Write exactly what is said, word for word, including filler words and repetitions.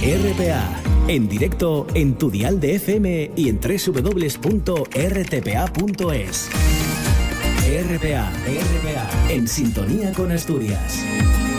R P A, en directo en tu dial de F M y en doble u doble u doble u punto r t p a punto es. R P A, R P A, en sintonía con Asturias.